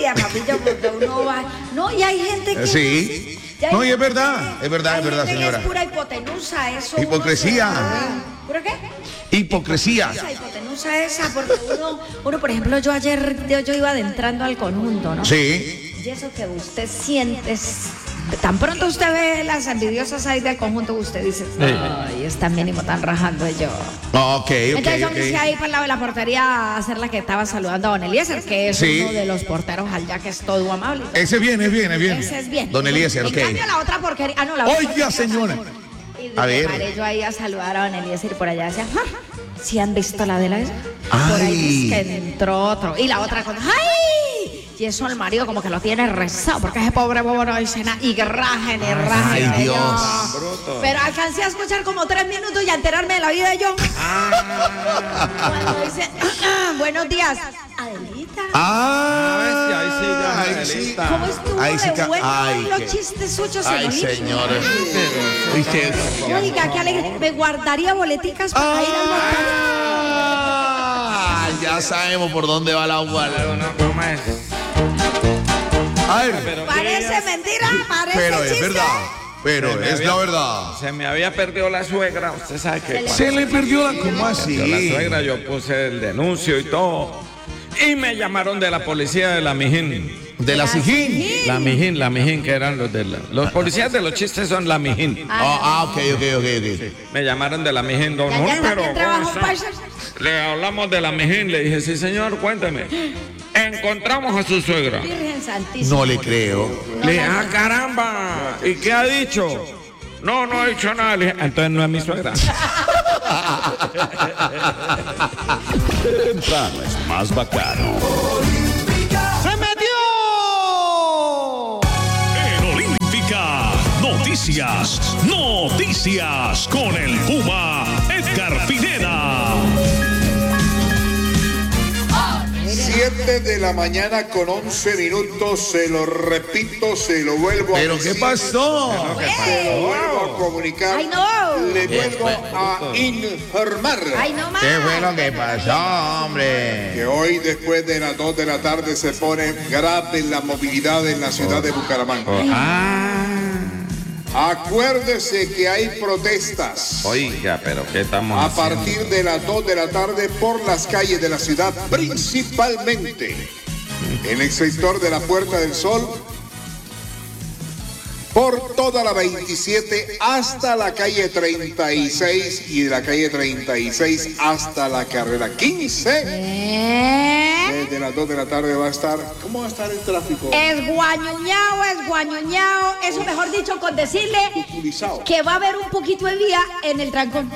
familia, papito, porque uno va... No, y hay gente que... Sí. No, y es verdad, señora. Es pura hipotenusa, eso. Hipocresía. ¿Pura qué? Hipocresía. Esa hipotenusa esa, porque uno, por ejemplo, yo iba adentrando al conjunto, ¿no? Sí. Y eso que usted siente, tan pronto usted ve las envidiosas ahí del conjunto, usted dice, ay, están mínimo tan rajando ellos. Ok. Entonces yo quise ir para el lado de la portería a hacer la que estaba saludando a Don Eliezer, que es uno de los porteros allá, que es todo amable. Ese es bien. Ese es bien. Don Eliezer, ok. En cambio la otra porquería, Oiga, señora. Y A ver. paré yo ahí a saludar a Don Eliezer y por allá decía, ¿sí han visto la de la esa? Ay. Por ahí es que entró otro. Y la otra con, ¡ay! Y eso el marido como que lo tiene rezado, porque ese pobre bobo no dice nada. Y rajen. Ay, Dios. Pero alcancé a escuchar como 3 minutos y a enterarme de la vida de John. Cuando dice, buenos días, Adelita. Ahí sí. ¿Cómo estuvo de bueno los chistes suyos? Ay, señores. Oiga, qué alegre. Me guardaría boleticas para ir al montaño. Ya sabemos por dónde va la UAL. Parece mentira, parece pero es chiste. verdad. Pero es la verdad. Se me había perdido la suegra. Usted sabe que Se le perdió la... ¿Cómo así? la suegra, yo puse el denuncio y todo. Y me llamaron de la policía de la Mijín. ¿De la Sijín? La Mijín, que eran los policías de los chistes son la Mijín. Ok. Me llamaron de la Mijín, don Ya Jorge, pero también trabajó en Paisa. le hablamos de la Mijín, le dije, sí señor, cuéntame. Encontramos a su suegra. Virgen Santísima. No le creo. Le dije, caramba, ¿y qué ha dicho? No ha dicho nada. Le dije, entonces no es mi suegra. Temprano es más bacano. ¡Se metió! En Olímpica, noticias con el Puma Edgar Pineda. 7 de la mañana con 11 minutos, se lo repito, se lo vuelvo a ¿Pero decir. qué pasó? Se lo vuelvo a comunicar. ¡Ay, no! Le vuelvo a informar. ¡Ay, no más! ¿Qué fue lo que pasó, hombre? Que hoy, después de las 2 de la tarde, se pone grave la movilidad en la ciudad de Bucaramanga. Acuérdese que hay protestas. Oiga, pero ¿qué estamos A haciendo? partir de las 2 de la tarde por las calles de la ciudad, principalmente en el sector de la Puerta del Sol, por toda la 27 hasta la calle 36 y de la calle 36 hasta la carrera 15. Desde las 2 de la tarde va a estar... ¿Cómo va a estar el tráfico? Es guañuñao. Eso mejor dicho con decirle Utilizado. que va a haber un poquito de vía en el trancón.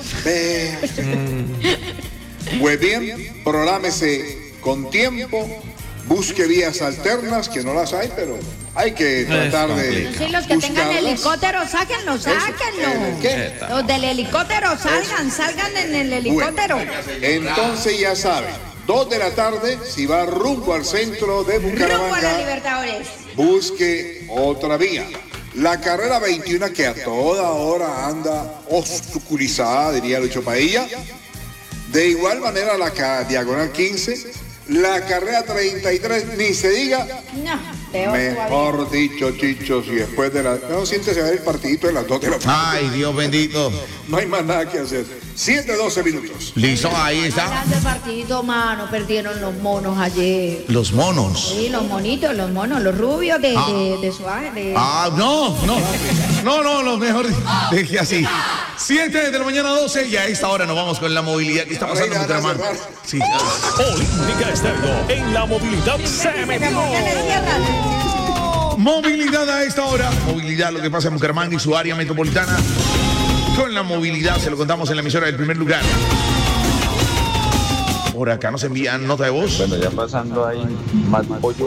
Pues bien, prográmese con tiempo, busque vías alternas, que no las hay, pero hay que tratar de Sí, los que tengan buscarlas. helicóptero, sáquenlo. ¿Qué? Los del helicóptero, salgan en el helicóptero. Bueno, entonces ya saben, 2 de la tarde, si va rumbo al centro de Rumbo a la Bucaramanga, Libertadores. busque otra vía. La carrera 21, que a toda hora anda obstaculizada, diría Lucho Padilla. De igual manera la diagonal 15, la carrera 33, ni se diga. No, peor Mejor todavía. dicho, Chicho, si después de la... No, siéntese a ver el partidito de las 2 de la tarde. Ay, Dios bendito. No hay más nada que hacer. 7-12 minutos. Listo, ahí está. Hablando de partidito, mano, perdieron los monos ayer. Los monos. Sí, los monitos, los monos, los rubios de Suárez. No, lo mejor deje así. 7 de la mañana 12 y a esta hora nos vamos con la movilidad. ¿Qué está pasando en Bucaramanga? Sí. Olímpica Estéreo, en la movilidad se metió. Movilidad a esta hora. Movilidad, lo que pasa en Bucaramanga y su área metropolitana. Con la movilidad se lo contamos en la emisora del primer lugar. Por acá nos envían nota de voz. Bueno, ya pasando ahí más pollo.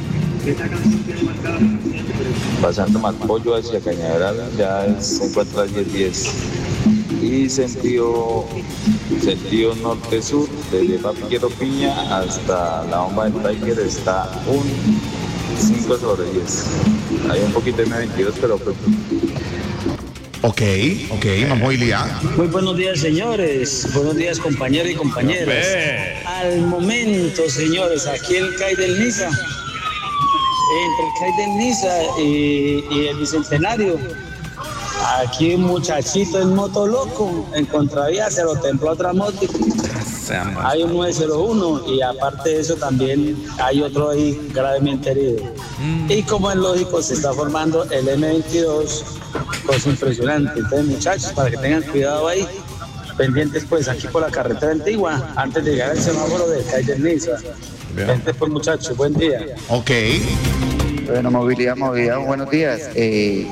Pasando más pollo hacia Cañaveral, ya se encuentra 10-10. Y sentido norte-sur, desde Papillero Piña hasta la bomba del Tiger está un 5/10. Hay un poquito de 22, pero pues... Ok, más movilidad. Muy buenos días, señores. Buenos días, compañeros y compañeras. Al momento, señores, aquí el CAI del Niza entre el CAI del Niza y el Bicentenario. Aquí un muchachito en moto loco, en contravía se lo templó otra moto. Hay un 901 y aparte de eso también hay otro ahí gravemente herido. Y como es lógico, se está formando el M22, cosa impresionante. Entonces, muchachos, para que tengan cuidado ahí, pendientes pues aquí por la carretera antigua, antes de llegar al semáforo del CAI del Niza. Gente pues, muchachos, buen día. Ok. Bueno, movilidad, buenos días. El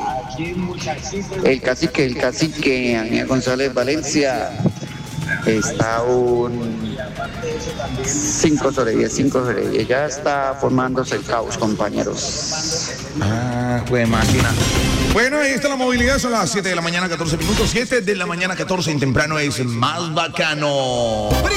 cacique Ania González Valencia está un 5 sobre 10. Ya está formándose el caos, compañeros. Pues máquina. Bueno, ahí está la movilidad, son las 7 de la mañana, 14 minutos. 7 de la mañana, 14 en temprano es más bacano.